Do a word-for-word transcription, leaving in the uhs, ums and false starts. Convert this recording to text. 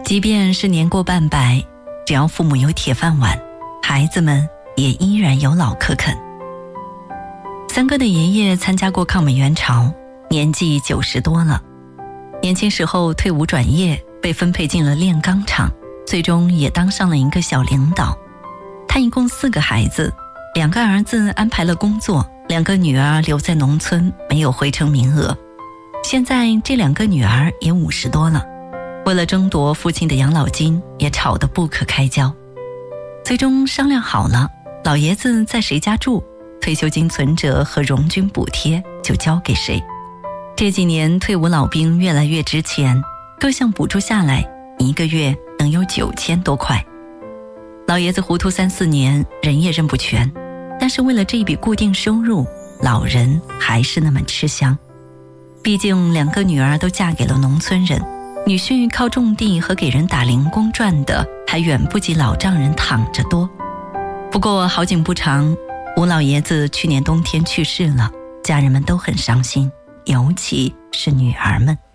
即便是年过半百，只要父母有铁饭碗，孩子们也依然有老可啃。三哥的爷爷参加过抗美援朝，年纪九十多了，年轻时候退伍转业，被分配进了炼钢厂，最终也当上了一个小领导。他一共四个孩子，两个儿子安排了工作，两个女儿留在农村，没有回城名额。现在这两个女儿也五十多了，为了争夺父亲的养老金，也吵得不可开交。最终商量好了，老爷子在谁家住，退休金存折和荣军补贴就交给谁。这几年退伍老兵越来越值钱，各项补助下来，一个月能有九千多块。老爷子糊涂三四年，人也认不全，但是为了这一笔固定收入，老人还是那么吃香。毕竟两个女儿都嫁给了农村人，女婿靠种地和给人打零工赚的还远不及老丈人躺着多。不过好景不长，吴老爷子去年冬天去世了，家人们都很伤心，尤其是女儿们。